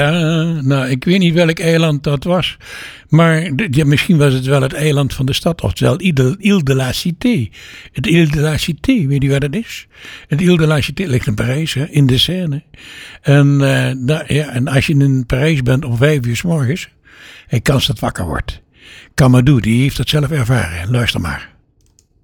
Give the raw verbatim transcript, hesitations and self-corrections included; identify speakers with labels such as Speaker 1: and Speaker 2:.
Speaker 1: Uh, nou, ik weet niet welk eiland dat was. Maar de, ja, misschien was het wel het eiland van de stad. Oftewel Ile, Ile de la Cité. Het Ile de la Cité, weet je waar dat is? Het Ile de la Cité ligt in Parijs, hè, in de Seine. En, uh, daar, ja, en als je in Parijs bent om vijf uur 's morgens. En kans dat wakker wordt. Camadou, die heeft dat zelf ervaren. Luister maar.